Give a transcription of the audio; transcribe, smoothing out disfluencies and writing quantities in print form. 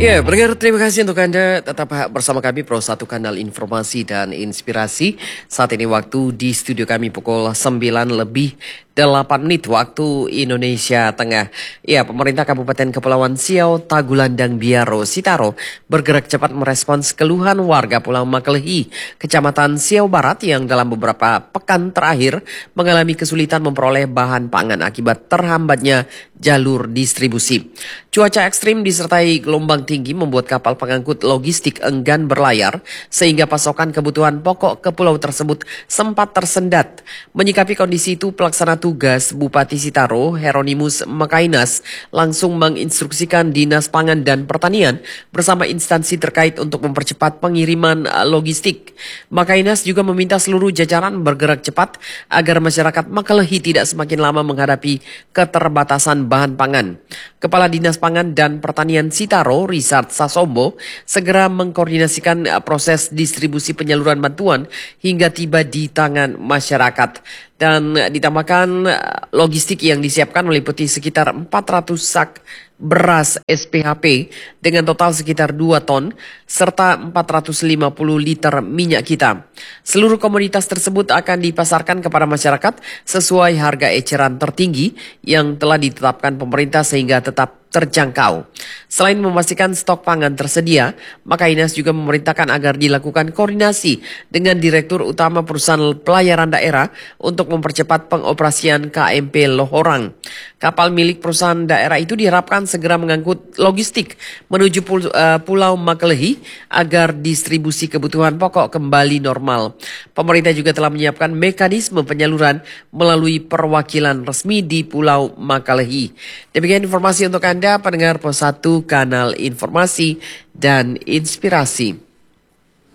Ya, pendengar, terima kasih untuk Anda tetap bersama kami Pro 1 Kanal Informasi dan Inspirasi. Saat ini waktu di studio kami pukul 9:08 waktu Indonesia Tengah. Ya, pemerintah Kabupaten Kepulauan Siau, Tagulandang, Biaro, Sitaro bergerak cepat merespons keluhan warga Pulau Makelehi, Kecamatan Siau Barat yang dalam beberapa pekan terakhir mengalami kesulitan memperoleh bahan pangan akibat terhambatnya jalur distribusi. Cuaca ekstrim disertai gelombang tinggi membuat kapal pengangkut logistik enggan berlayar sehingga pasokan kebutuhan pokok ke pulau tersebut sempat tersendat. Menyikapi kondisi itu, pelaksana tugas Bupati Sitaro, Heronimus Makainas, langsung menginstruksikan Dinas Pangan dan Pertanian bersama instansi terkait untuk mempercepat pengiriman logistik. Makainas juga meminta seluruh jajaran bergerak cepat agar masyarakat Makelehi tidak semakin lama menghadapi keterbatasan bahan pangan. Kepala Dinas Pangan dan Pertanian Sitaro, Richard Sasombo, segera mengkoordinasikan proses distribusi penyaluran bantuan hingga tiba di tangan masyarakat. Dan ditambahkan logistik yang disiapkan meliputi sekitar 400 sak beras SPHP dengan total sekitar 2 ton serta 450 liter minyak kita. Seluruh komoditas tersebut akan dipasarkan kepada masyarakat sesuai harga eceran tertinggi yang telah ditetapkan pemerintah sehingga tetap terjangkau. Selain memastikan stok pangan tersedia, Makainas juga memerintahkan agar dilakukan koordinasi dengan Direktur Utama Perusahaan Pelayaran Daerah untuk mempercepat pengoperasian KMP Lohorang. Kapal milik perusahaan daerah itu diharapkan segera mengangkut logistik menuju Pulau Makelehi agar distribusi kebutuhan pokok kembali normal. Pemerintah juga telah menyiapkan mekanisme penyaluran melalui perwakilan resmi di Pulau Makelehi. Demikian informasi untuk Anda, pendengar Pro 1 Kanal Informasi dan Inspirasi.